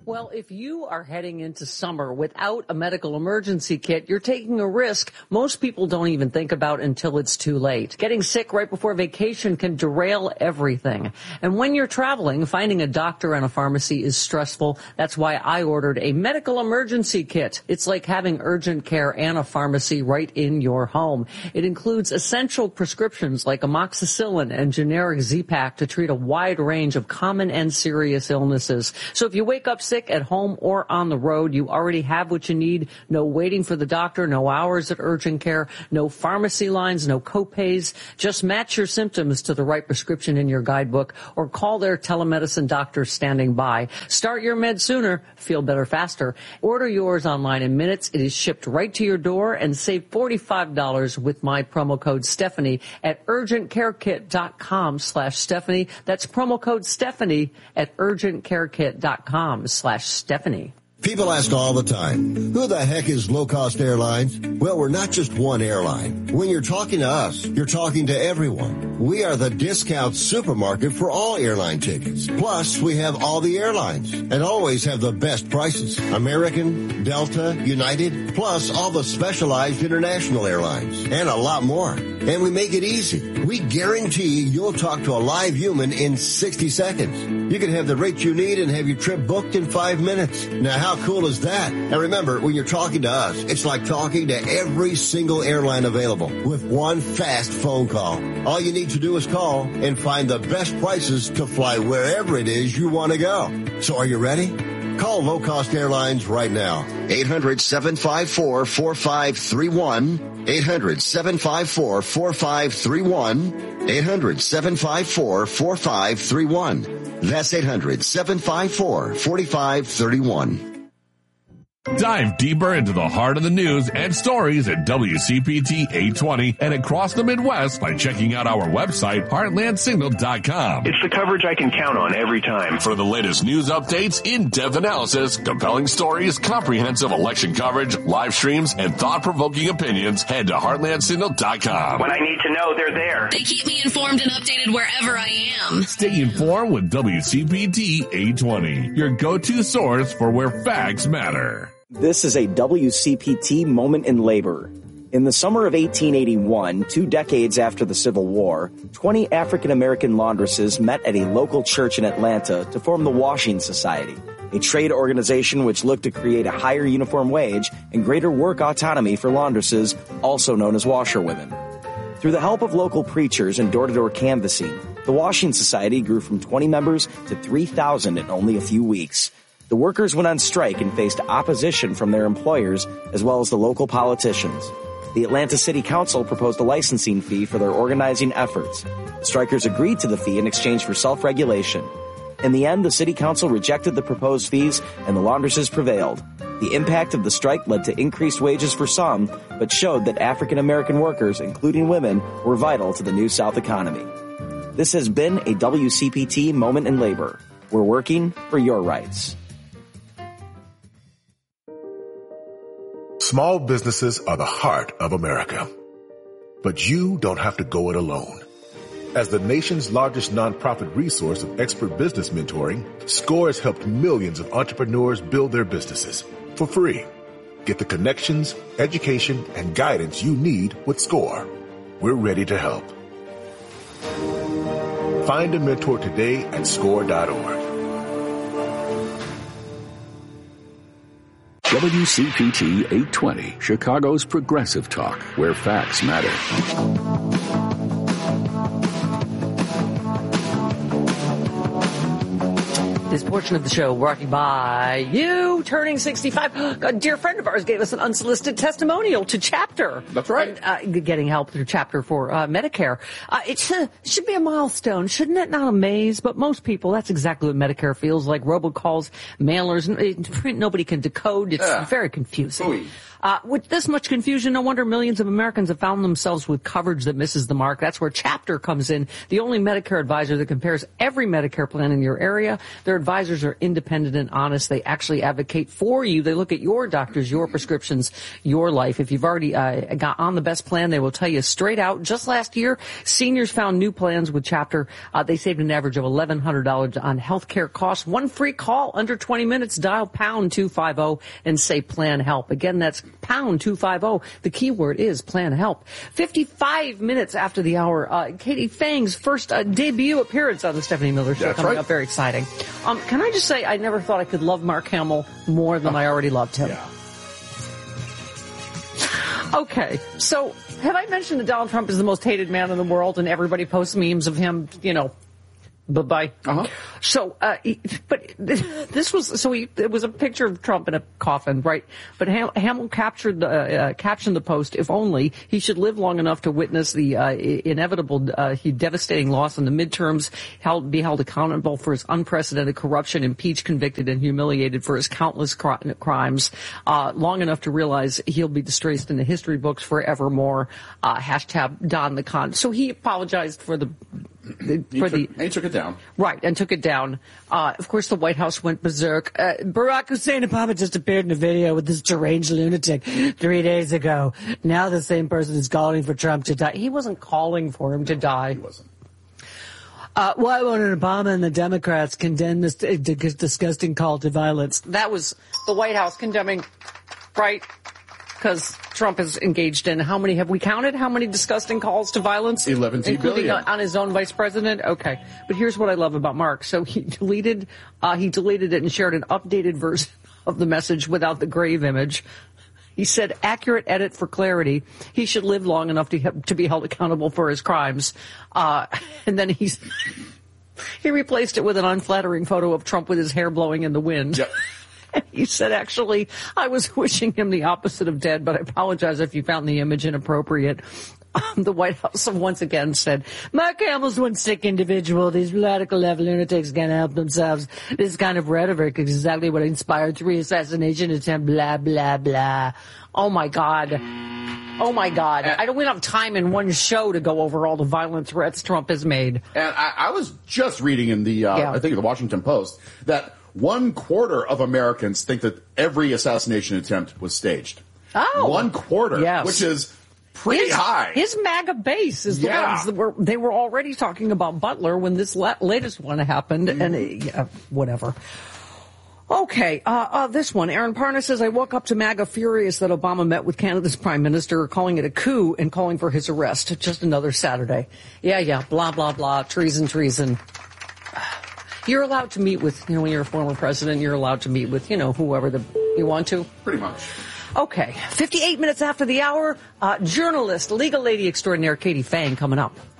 Well, if you are heading into summer without a medical emergency kit, you're taking a risk most people don't even think about until it's too late. Getting sick right before vacation can derail everything. And when you're traveling, finding a doctor and a pharmacy is stressful. That's why I ordered a medical emergency kit. It's like having urgent care and a pharmacy right in your home. It includes essential prescriptions like amoxicillin and generic Z-Pak to treat a wide range of common and serious illnesses. So if you wake up sick at home or on the road, you already have what you need. No waiting for the doctor, no hours at urgent care, no pharmacy lines, no copays. Just match your symptoms to the right prescription in your guidebook or call their telemedicine doctor standing by. Start your meds sooner, feel better faster. Order yours online in minutes. It is shipped right to your door, and save $45 with my promo code Stephanie at urgentcarekit.com/Stephanie. That's promo code Stephanie at urgentcarekit.com/Stephanie. People ask all the time, who the heck is Low Cost Airlines? Well, we're not just one airline. When you're talking to us, you're talking to everyone. We are the discount supermarket for all airline tickets. Plus, we have all the airlines and always have the best prices. American, Delta, United, plus all the specialized international airlines and a lot more. And we make it easy. We guarantee you'll talk to a live human in 60 seconds. You can have the rate you need and have your trip booked in 5 minutes. Now, how cool is that? And remember, when you're talking to us, it's like talking to every single airline available with one fast phone call. All you need to do is call and find the best prices to fly wherever it is you want to go. So are you ready? Call Low Cost Airlines right now. 800-754-4531. 800-754-4531. 800-754-4531. That's 800-754-4531. Dive deeper into the heart of the news and stories at WCPT 820 and across the Midwest by checking out our website, heartlandsignal.com. It's the coverage I can count on every time. For the latest news updates, in-depth analysis, compelling stories, comprehensive election coverage, live streams, and thought-provoking opinions, head to heartlandsignal.com. When I need to know, they're there. They keep me informed and updated wherever I am. Stay informed with WCPT 820, your go-to source for where facts matter. This is a WCPT moment in labor. In the summer of 1881, 2 decades after the Civil War, 20 African-American laundresses met at a local church in Atlanta to form the Washing Society, a trade organization which looked to create a higher uniform wage and greater work autonomy for laundresses, also known as washerwomen. Through the help of local preachers and door-to-door canvassing, the Washing Society grew from 20 members to 3,000 in only a few weeks. The workers went on strike and faced opposition from their employers as well as the local politicians. The Atlanta City Council proposed a licensing fee for their organizing efforts. Strikers agreed to the fee in exchange for self-regulation. In the end, the City Council rejected the proposed fees and the laundresses prevailed. The impact of the strike led to increased wages for some, but showed that African-American workers, including women, were vital to the New South economy. This has been a WCPT moment in labor. We're working for your rights. Small businesses are the heart of America. But you don't have to go it alone. As the nation's largest nonprofit resource of expert business mentoring, SCORE has helped millions of entrepreneurs build their businesses for free. Get the connections, education, and guidance you need with SCORE. We're ready to help. Find a mentor today at SCORE.org. WCPT 820, Chicago's progressive talk, where facts matter. This portion of the show brought to you by you turning 65. A dear friend of ours gave us an unsolicited testimonial to Chapter. That's right. And, getting help through Chapter for Medicare. It should be a milestone. Shouldn't it not amaze? But most people, that's exactly what Medicare feels like. Robocalls, mailers, nobody can decode. It's very confusing. Ooh. With this much confusion, no wonder millions of Americans have found themselves with coverage that misses the mark. That's where Chapter comes in, the only Medicare advisor that compares every Medicare plan in your area. Their advisors are independent and honest. They actually advocate for you. They look at your doctors, your prescriptions, your life. If you've already got on the best plan, they will tell you straight out. Just last year, seniors found new plans with Chapter. They saved an average of $1,100 on health care costs. One free call under 20 minutes. Dial pound 250 and say plan help. Again, that's pound 250. The keyword is plan help. 55 minutes after the hour, Katie Fang's first debut appearance on the Stephanie Miller Show. That's coming right. up. Very exciting. Can I just say I never thought I could love Mark Hamill more than I already loved him. Yeah. Okay, so have I mentioned that Donald Trump is the most hated man in the world and everybody posts memes of him, bye-bye. Uh-huh. So, but this was, it was a picture of Trump in a coffin, right? But Hamill captioned the post, if only he should live long enough to witness the inevitable, devastating loss in the midterms, be held accountable for his unprecedented corruption, impeached, convicted, and humiliated for his countless crimes, long enough to realize he'll be disgraced in the history books forevermore, hashtag Don the Con. So he apologized for he took it down. Right, and took it down. Of course, the White House went berserk. Barack Hussein Obama just appeared in a video with this deranged lunatic 3 days ago. Now the same person is calling for Trump to die. He wasn't calling for him to die. He wasn't. Why won't Obama and the Democrats condemn this disgusting call to violence? That was the White House condemning, right? Because Trump is engaged in how many have we counted? How many disgusting calls to violence? 11 including billion. On his own vice president? Okay. But here's what I love about Mark. So he deleted it and shared an updated version of the message without the grave image. He said, accurate edit for clarity. He should live long enough to be held accountable for his crimes. And then he replaced it with an unflattering photo of Trump with his hair blowing in the wind. Yep. He said, actually, I was wishing him the opposite of dead, but I apologize if you found the image inappropriate. The White House once again said, Mark Hamill's one sick individual. These radical left lunatics can't help themselves. This kind of rhetoric is exactly what inspired 3 assassination attempts, blah, blah, blah. Oh, my God. Oh, my God. We don't have time in one show to go over all the violent threats Trump has made. And I was just reading in I think the Washington Post, that 1/4 of Americans think that every assassination attempt was staged. Oh. 1/4, yes. which is pretty high. His MAGA base is the ones that they were already talking about Butler when this latest one happened, and whatever. Okay, this one. Aaron Parnas says, I woke up to MAGA furious that Obama met with Canada's prime minister, calling it a coup and calling for his arrest. Just another Saturday. Yeah, blah, blah, blah, treason. You're allowed to meet with, when you're a former president, you're allowed to meet with, whoever you want to. Pretty much. Okay, 58 minutes after the hour, journalist, legal lady extraordinaire Katie Fang coming up.